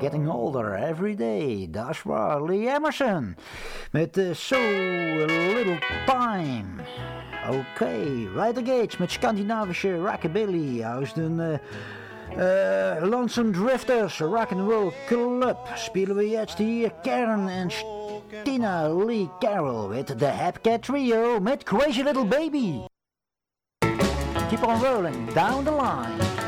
getting older every day. Dat is waar. Lee Emerson met So Little Time. Oké, Ryder Gates met Scandinavische rockabilly uit de Lonesome Drifters Rock'n'Roll Club. Spelen we jetzt hier Karen en Tina Lee Carroll met de Hepcat Trio met Crazy Little Baby. Keep on rolling down the line.